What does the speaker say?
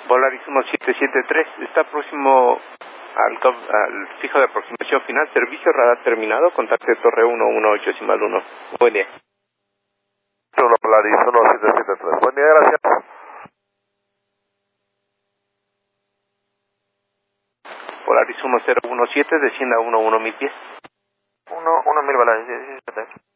Volaris 1773, está próximo al fijo de aproximación final, servicio radar terminado, contacte torre 118.1. Buen día. Volaris 1773. Buen día, gracias. Volaris 1017, descienda 11.010. 1000 Volaris 17.